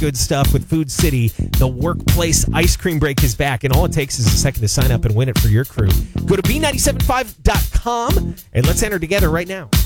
good stuff with Food City. The workplace ice cream break is back, and all it takes is a second to sign up and win it for your crew. Go to B975.com and let's enter together right now.